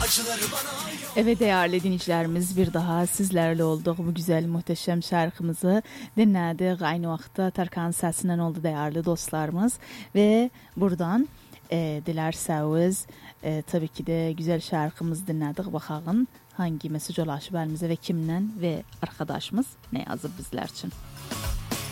Evet değerli dinleyicilerimiz, bir daha sizlerle olduk. Bu güzel muhteşem şarkımızı dinledik. Aynı vaxtda Tarkan səsindən oldu değerli dostlarımız. Ve buradan dilerseniz tabii ki de güzel şarkımızı dinledik. Bakalım hangi mesaj ulaşıb elimizə ve kimden ve arkadaşımız ne yazıb bizler için.